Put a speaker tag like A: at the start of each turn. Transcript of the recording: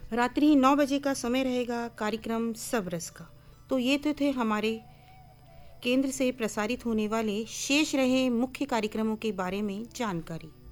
A: रात्रि 9 बजे का समय रहेगा कार्यक्रम सब रस का। तो ये तो थे हमारे केंद्र से प्रसारित होने वाले शेष रहे मुख्य कार्यक्रमों के बारे में जानकारी।